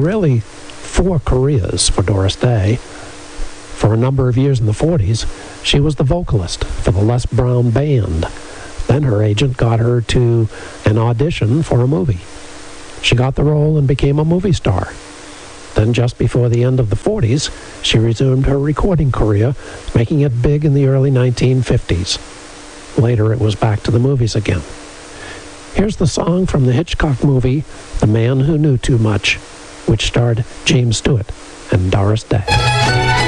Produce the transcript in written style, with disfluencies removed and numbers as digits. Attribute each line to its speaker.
Speaker 1: really four careers for Doris Day. For a number of years in the 40s, she was the vocalist for the Les Brown Band. Then her agent got her to an audition for a movie. She got the role and became a movie star. Then just before the end of the 40s, she resumed her recording career, making it big in the early 1950s. Later, it was back to the movies again. Here's the song from the Hitchcock movie, The Man Who Knew Too Much, which starred James Stewart and Doris Day.